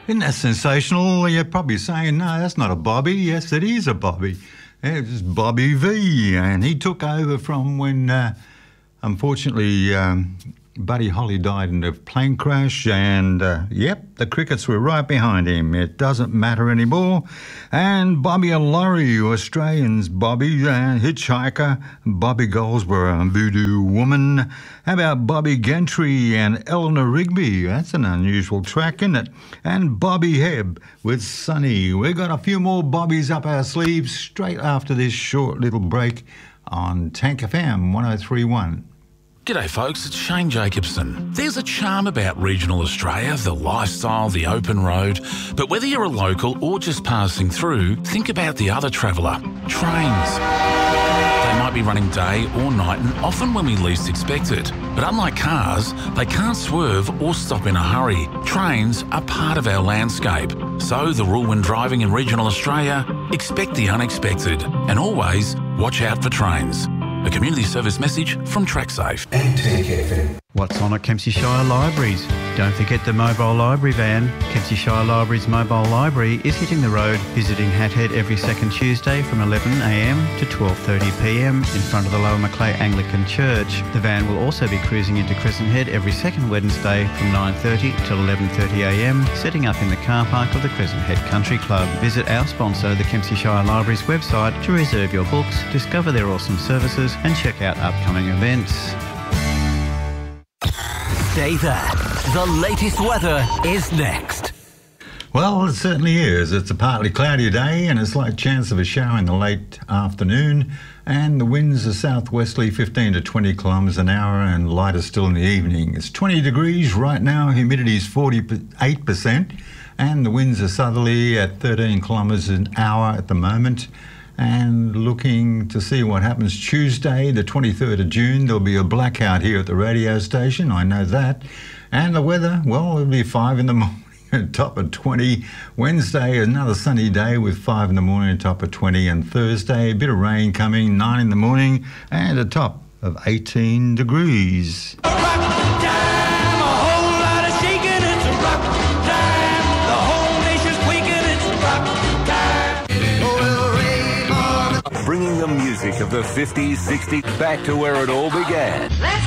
Isn't that sensational? You're probably saying, no, that's not a Bobby. Yes, it is a Bobby. It's Bobby V. And he took over from when, unfortunately, Buddy Holly died in a plane crash. And, the Crickets were right behind him. It doesn't matter anymore. And Bobby and Laurie, Australians, Bobby, Hitchhiker, Bobby Goldsborough, Voodoo Woman. How about Bobby Gentry and Eleanor Rigby? That's an unusual track, isn't it? And Bobby Hebb with Sunny. We've got a few more Bobbies up our sleeves straight after this short little break on Tank FM 103.1. G'day folks, it's Shane Jacobson. There's a charm about regional Australia, the lifestyle, the open road. But whether you're a local or just passing through, think about the other traveller, trains. They might be running day or night and often when we least expect it. But unlike cars, they can't swerve or stop in a hurry. Trains are part of our landscape. So the rule when driving in regional Australia, expect the unexpected and always watch out for trains. A community service message from TrackSafe. And Tank FM. What's on at Kempsey Shire Libraries? Don't forget the mobile library van. Kempsey Shire Libraries mobile library is hitting the road, visiting Hathead every second Tuesday from 11am to 12:30pm in front of the Lower Macleay Anglican Church. The van will also be cruising into Crescent Head every second Wednesday from 9:30 till 11:30am, setting up in the car park of the Crescent Head Country Club. Visit our sponsor, the Kempsey Shire Libraries website, to reserve your books, discover their awesome services and check out upcoming events. Stay there. The latest weather is next. Well, it certainly is. It's a partly cloudy day and a slight chance of a shower in the late afternoon. And the winds are southwesterly 15 to 20 kilometres an hour and lighter still in the evening. It's 20 degrees right now, humidity is 48%, and the winds are southerly at 13 kilometres an hour at the moment. And looking to see what happens Tuesday, the 23rd of June, there'll be a blackout here at the radio station, I know that. And the weather, well, it'll be 5 in the morning at top of 20. Wednesday, another sunny day with 5 in the morning at top of 20. And Thursday, a bit of rain coming, 9 in the morning and a top of 18 degrees. Bringing the music of the 50s, 60s back to where it all began.